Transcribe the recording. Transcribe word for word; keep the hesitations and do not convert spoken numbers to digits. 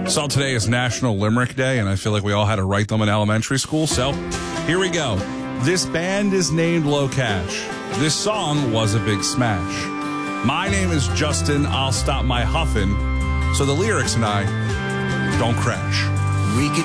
Saw today is National Limerick Day, and I feel like we all had to write them in elementary school. So here we go. This band is named Low Cash. This song was a big smash. My name is Justin. I'll stop my huffing so the lyrics and I don't crash. We could